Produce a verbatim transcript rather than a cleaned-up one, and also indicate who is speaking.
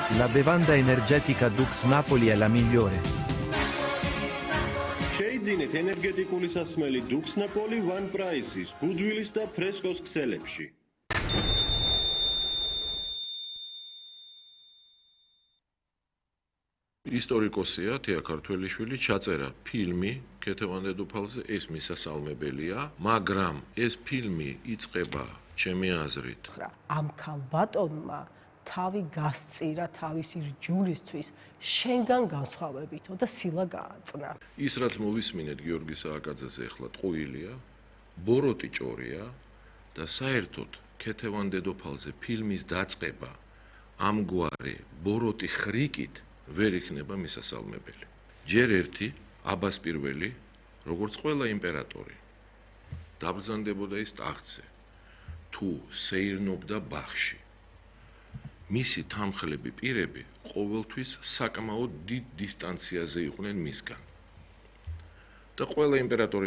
Speaker 1: La bevanda energetica Dux Napoli è la migliore.
Speaker 2: შეიძინეთ ენერგეტიკული სასმელი Dux Napoli One Price-ის, გუდვილის და ფრესკოს ქსელებში.
Speaker 3: ისტორიკოსია თეა ქართველიშვილი ჩაწერა ფილმი ქეთევან დედოფალზე, ეს მისასალმებელია, მაგრამ ეს ფილმი იწყება ჩემი აზრით.
Speaker 4: ამ ქალბატონმა თავი გასწირა თავისი რჯულისთვის შენგან განსხვავებითო და სილა გააწნა.
Speaker 3: ის რაც მოვისმინეთ გიორგი სააკაძეზე ახლა ტყუილია, ბოროტი ჭორია და საერთოდ ქეთევან დედოფალზე ფილმის დაწყება ამგვარი ბოროტი ხრიკით ვერ იქნება მისასალმებელი. ჯერ ერთი აბას პირველი, როგორც ყველა იმპერატორი, დაბრძანდებოდა ის ტახტზე, თუ სეირნობდა ბაღში. მისი თანმხლები პირები ყოველთვის საკმაოდ დიდ დისტანციაზე იყვნენ მისგან. და ყველა იმპერატორი